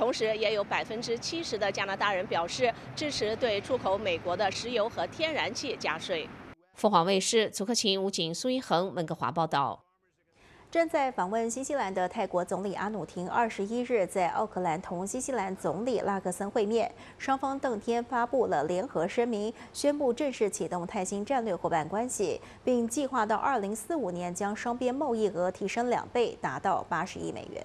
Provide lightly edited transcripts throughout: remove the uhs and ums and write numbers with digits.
同时，也有70%的加拿大人表示支持对出口美国的石油和天然气加税。凤凰卫视祖克勤、吴景、苏一恒、温哥华报道。 正在访问新西兰的泰国总理阿努廷21日在奥克兰同新西兰总理拉克森会面，双方当天发布了联合声明，宣布正式启动泰新战略伙伴关系，并计划到2045年将双边贸易额提升2倍，达到80亿美元。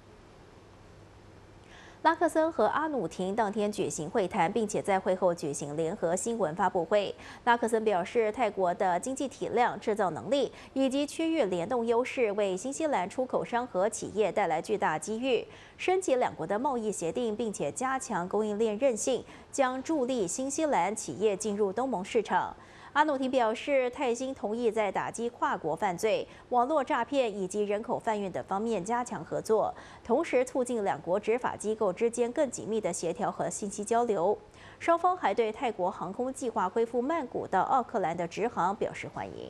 拉克森和阿努廷当天举行会谈，并且在会后举行联合新闻发布会。拉克森表示，泰国的经济体量、制造能力以及区域联动优势为新西兰出口商和企业带来巨大机遇。升级两国的贸易协定，并且加强供应链韧性，将助力新西兰企业进入东盟市场。阿努廷表示，泰新同意在打击跨国犯罪、网络诈骗以及人口贩运等方面加强合作，同时促进两国执法机构之间更紧密的协调和信息交流。双方还对泰国航空计划恢复曼谷到奥克兰的直航表示欢迎。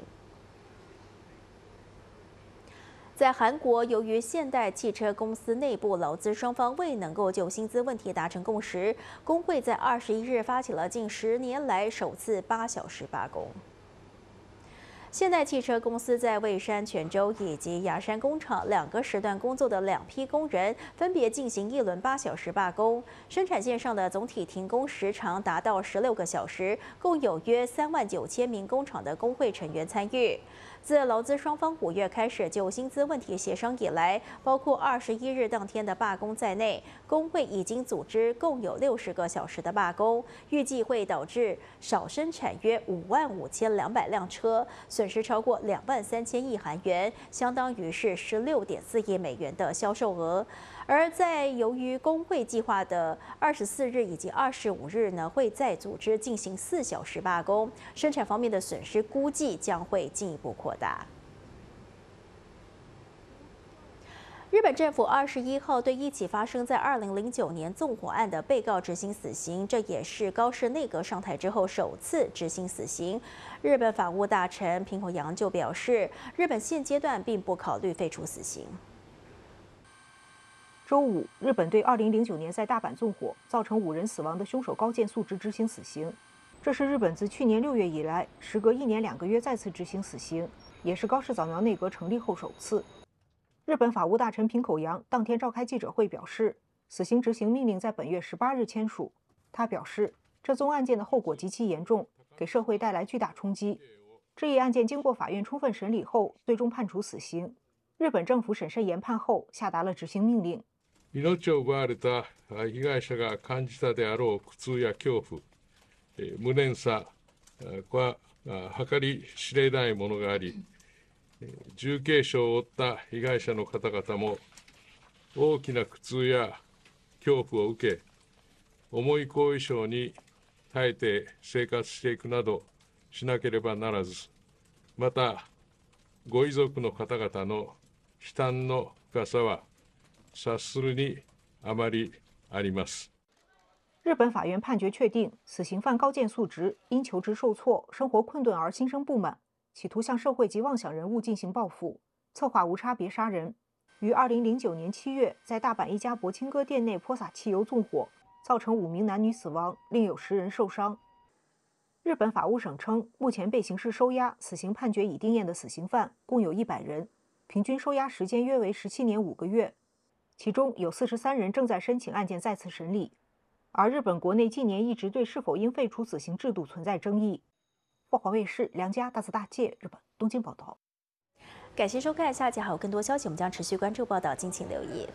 在韩国，由于现代汽车公司内部劳资双方未能够就薪资问题达成共识，工会在21日发起了近10年来首次8小时罢工。现代汽车公司在蔚山、泉州以及雅山工厂2个时段工作的2批工人，分别进行1轮8小时罢工。生产线上的总体停工时长达到16个小时，共有约39000名工厂的工会成员参与。自劳资双方5月开始就薪资问题协商以来，包括21日当天的罢工在内，工会已经组织共有60个小时的罢工，预计会导致少生产约55200辆车，损失超过23000亿韩元，相当于是16.4亿美元的销售额。而在由于工会计划的24日以及25日呢，会再组织进行4小时罢工，生产方面的损失估计将会进一步扩大。日本政府21号对一起发生在2009年纵火案的被告执行死刑，这也是高市内阁上台之后首次执行死刑。日本法务大臣平口洋就表示，日本现阶段并不考虑废除死刑。 周五，日本对2009年在大阪纵火造成5人死亡的凶手高见素直执行死刑，这是日本自去年6月以来，时隔1年2个月再次执行死刑，也是高市早苗内阁成立后首次。日本法务大臣平口洋当天召开记者会表示，死刑执行命令在本月18日签署。他表示，这宗案件的后果极其严重，给社会带来巨大冲击。这一案件经过法院充分审理后，最终判处死刑。日本政府审慎研判后，下达了执行命令。 命を奪われた被害者が感じたであろう苦痛や恐怖、無念さは計り知れないものがあり、重軽傷を負った被害者の方々も大きな苦痛や恐怖を受け、重い後遺症に耐えて生活していくなどしなければならず、またご遺族の方々の負担の深さは察するにあまりあります。 日本法院判决确定，死刑犯高见素直因求职受挫、生活困顿而心生不满，企图向社会及妄想人物进行报复，策划无差别杀人。于2009年7月，在大阪一家柏青哥店内泼洒汽油纵火，造成5名男女死亡，另有10人受伤。日本法务省称，目前被刑事收押、死刑判决已定谳的死刑犯共有100人，平均收押时间约为17年5个月。其中有43人正在申请案件再次审理，而日本国内近年一直对是否应废除死刑制度存在争议。凤凰卫视梁家大字大介日本东京报道。 感谢收看，下集还有更多消息，我们将持续关注报道，敬请留意。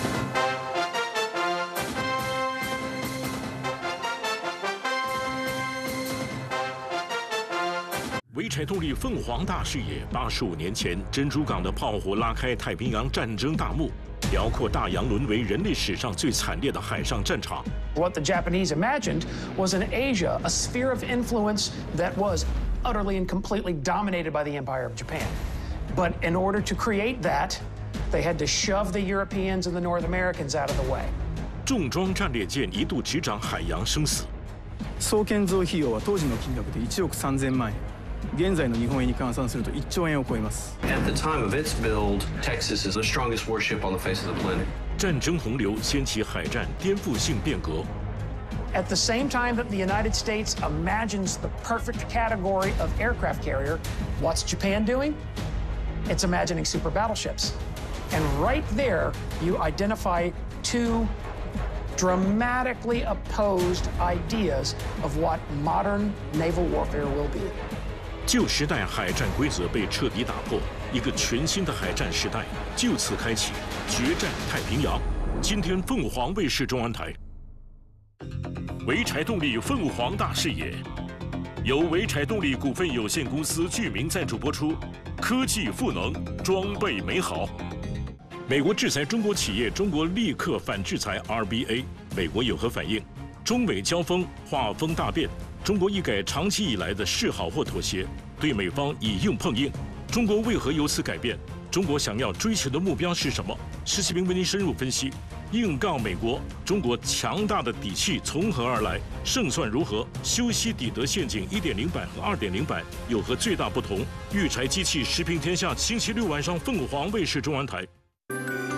潍柴动力凤凰大视野，85年前珍珠港的炮火拉开太平洋战争大幕，辽阔大洋沦为人类史上最惨烈的海上战场。 What the Japanese imagined was an Asia, a sphere of influence that was utterly and completely dominated by the Empire of Japan. But in order to create that, they had to shove the Europeans and the North Americans out of the way. 重装战列舰一度执掌海洋生死。 総建造費用は当時の金額で1億3000万円。現在の日本円に換算すると1兆円を超えます。 At the time of its build, Texas is the strongest warship on the face of the planet. 战争洪流掀起海战颠覆性变革。 At the same time that the United States imagines the perfect category of aircraft carrier, what's Japan doing? It's imagining super battleships. And right there, you identify two dramatically opposed ideas of what modern naval warfare will be. 旧时代海战规则被彻底打破，一个全新的海战时代就此开启，决战太平洋。今天凤凰卫视中文台，潍柴动力凤凰大视野，由潍柴动力股份有限公司剧名赞助播出。科技赋能，装备美好。美国制裁中国企业，中国立刻反制裁 RBA， 美国有何反应？中美交锋，画风大变。中国一改长期以来的示好或妥协，对美方以硬碰硬。中国为何由此改变？中国想要追求的目标是什么？施启明为您深入分析。硬杠美国，中国强大的底气从何而来？胜算如何？修昔底德陷阱 1.0 版和 2.0 版有何最大不同？育柴机器时评天下，星期六晚上凤凰卫视中文台。